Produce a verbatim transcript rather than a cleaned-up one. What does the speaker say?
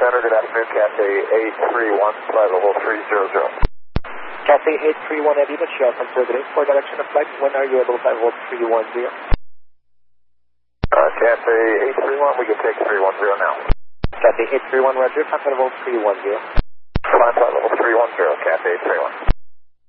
Center, good afternoon, Cathay eight three one, flight level three zero zero. Cathay eight three one, Eddie, Michelle, conservative for direction of flight. When are you able to fly level three one zero? Uh, Cathay eight three one, we can take three one zero now. Cathay eight three one, roger, flight level three one zero. Flight level three one zero, Cathay eight three one.